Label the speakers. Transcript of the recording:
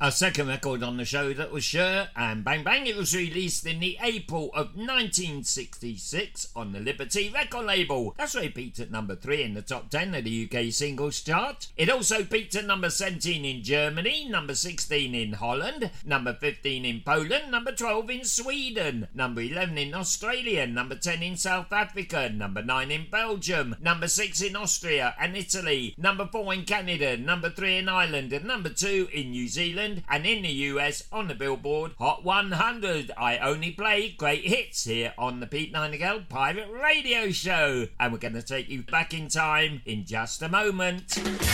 Speaker 1: Our second record on the show that was Sure and Bang Bang. It was released in the April of 1966 on the Liberty record label. That's where it peaked at number 3 in the top 10 of the UK singles chart. It also peaked at number 17 in Germany, number 16 in Holland, number 15 in Poland, number 12 in Sweden, number 11 in Australia, number 10 in South Africa, number 9 in Belgium, number 6 in Austria and Italy, number 4 in Canada, number 3 in Ireland, and number 2 in New Zealand, and in the US on the Billboard Hot 100. I only play great hits here on the Pete Nightingale Pirate Radio Show, and we're going to take you back in time in just a moment.